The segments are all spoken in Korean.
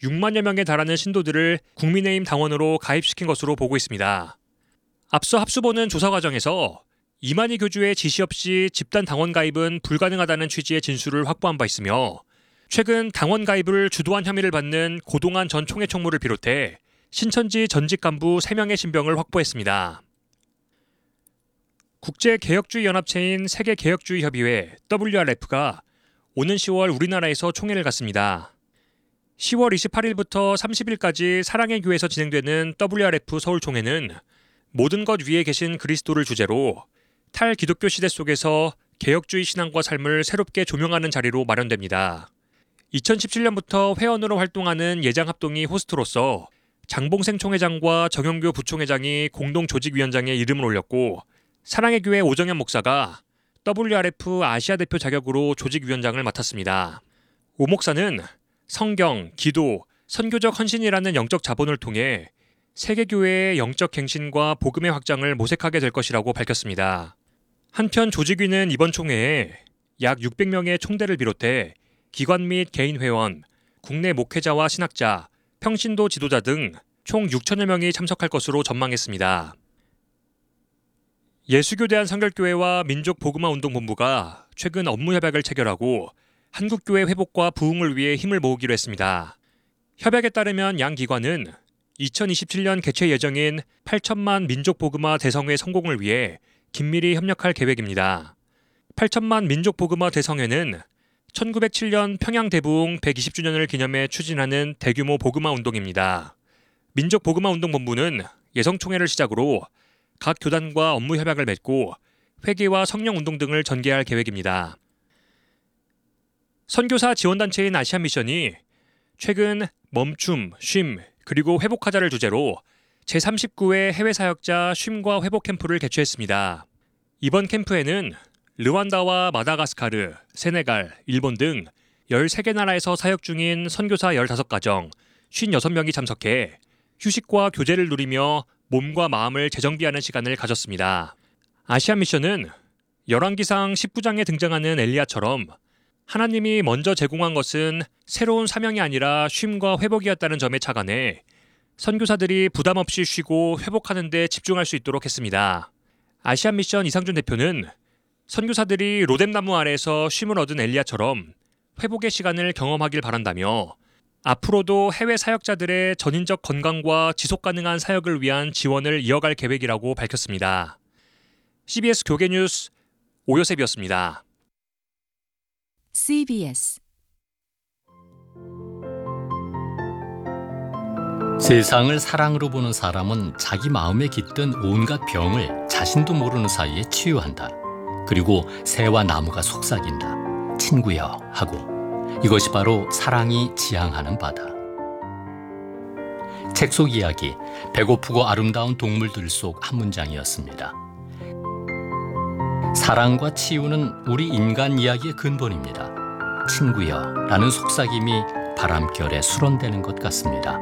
6만여 명에 달하는 신도들을 국민의힘 당원으로 가입시킨 것으로 보고 있습니다. 앞서 합수본은 조사 과정에서 이만희 교주의 지시 없이 집단 당원 가입은 불가능하다는 취지의 진술을 확보한 바 있으며 최근 당원 가입을 주도한 혐의를 받는 고동환 전 총회 총무를 비롯해 신천지 전직 간부 3명의 신병을 확보했습니다. 국제개혁주의 연합체인 세계개혁주의협의회 WRF가 오는 10월 우리나라에서 총회를 갖습니다. 10월 28일부터 30일까지 사랑의 교회에서 진행되는 WRF 서울총회는 모든 것 위에 계신 그리스도를 주제로 탈기독교 시대 속에서 개혁주의 신앙과 삶을 새롭게 조명하는 자리로 마련됩니다. 2017년부터 회원으로 활동하는 예장합동이 호스트로서 장봉생 총회장과 정영교 부총회장이 공동조직위원장에 이름을 올렸고 사랑의 교회 오정현 목사가 WRF 아시아 대표 자격으로 조직위원장을 맡았습니다. 오 목사는 성경, 기도, 선교적 헌신이라는 영적 자본을 통해 세계교회의 영적 갱신과 복음의 확장을 모색하게 될 것이라고 밝혔습니다. 한편 조직위는 이번 총회에 약 600명의 총대를 비롯해 기관 및 개인 회원, 국내 목회자와 신학자, 평신도 지도자 등 총 6천여 명이 참석할 것으로 전망했습니다. 예수교대한 성결교회와 민족복음화운동본부가 최근 업무협약을 체결하고 한국교회 회복과 부흥을 위해 힘을 모으기로 했습니다. 협약에 따르면 양 기관은 2027년 개최 예정인 8천만 민족복음화 대성회 성공을 위해 긴밀히 협력할 계획입니다. 8천만 민족복음화 대성회는 1907년 평양 대부흥 120주년을 기념해 추진하는 대규모 복음화 운동입니다. 민족복음화운동본부는 예성총회를 시작으로 각 교단과 업무 협약을 맺고 회계와 성령운동 등을 전개할 계획입니다. 선교사 지원단체인 아시안미션이 최근 멈춤, 쉼, 그리고 회복하자를 주제로 제39회 해외사역자 쉼과 회복 캠프를 개최했습니다. 이번 캠프에는 르완다와 마다가스카르, 세네갈, 일본 등 13개 나라에서 사역 중인 선교사 15가정, 56명이 참석해 휴식과 교제를 누리며 몸과 마음을 재정비하는 시간을 가졌습니다. 아시안미션은 열왕기상 19장에 등장하는 엘리야처럼 하나님이 먼저 제공한 것은 새로운 사명이 아니라 쉼과 회복이었다는 점에 착안해 선교사들이 부담 없이 쉬고 회복하는 데 집중할 수 있도록 했습니다. 아시안미션 이상준 대표는 선교사들이 로뎀나무 아래에서 쉼을 얻은 엘리야처럼 회복의 시간을 경험하길 바란다며 앞으로도 해외 사역자들의 전인적 건강과 지속 가능한 사역을 위한 지원을 이어갈 계획이라고 밝혔습니다. CBS 교계뉴스 오요셉이었습니다. CBS 세상을 사랑으로 보는 사람은 자기 마음에 깃든 온갖 병을 자신도 모르는 사이에 치유한다. 그리고 새와 나무가 속삭인다. 친구여 하고. 이것이 바로 사랑이 지향하는 바다. 책 속 이야기, 배고프고 아름다운 동물들 속 한 문장이었습니다. 사랑과 치유는 우리 인간 이야기의 근본입니다. 친구여 라는 속삭임이 바람결에 수론되는 것 같습니다.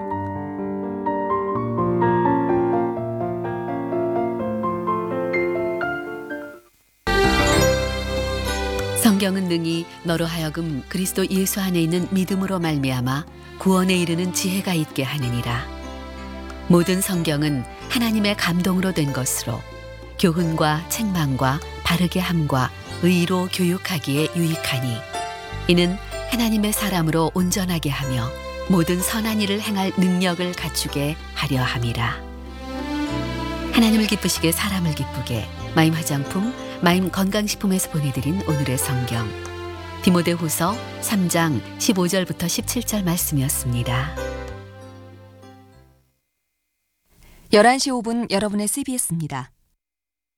성경은 능히 너로 하여금 그리스도 예수 안에 있는 믿음으로 말미암아 구원에 이르는 지혜가 있게 하느니라. 모든 성경은 하나님의 감동으로 된 것으로 교훈과 책망과 바르게 함과 의로 교육하기에 유익하니 이는 하나님의 사람으로 온전하게 하며 모든 선한 일을 행할 능력을 갖추게 하려 함이라. 하나님을 기쁘시게 사람을 기쁘게 마임 화장품 마임 건강식품에서 보내드린 오늘의 성경 디모데후서 3장 15절부터 17절 말씀이었습니다. 11시 5분 여러분의 CBS입니다.